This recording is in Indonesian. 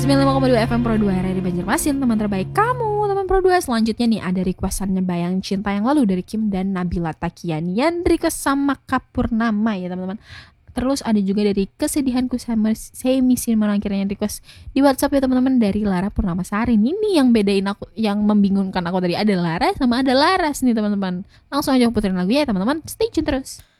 95,2 FM Pro 2 RRI Banjarmasin, teman terbaik kamu, teman Pro 2. Selanjutnya nih ada requestannya Bayang Cinta yang lalu dari Kim dan Nabila Takianian, request sama Kapurnama ya teman-teman. Terus ada juga dari Kesedihanku sama Semi Sinman akhirnya request di WhatsApp ya teman-teman dari Lara Purnamasari. Ini yang bedain aku, yang membingungkan aku tadi, ada Lara sama ada Laras nih teman-teman. Langsung aja aku puterin lagu ya teman-teman, stay tune terus.